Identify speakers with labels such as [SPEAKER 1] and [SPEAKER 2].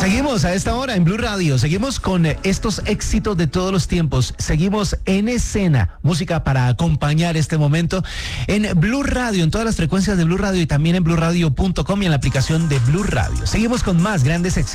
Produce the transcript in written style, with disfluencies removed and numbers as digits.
[SPEAKER 1] Seguimos a esta hora en Blue Radio, seguimos con estos éxitos de todos los tiempos, seguimos en escena, música para acompañar este momento en Blue Radio, en todas las frecuencias de Blue Radio y también en BlueRadio.com y en la aplicación de Blue Radio. Seguimos con más grandes éxitos.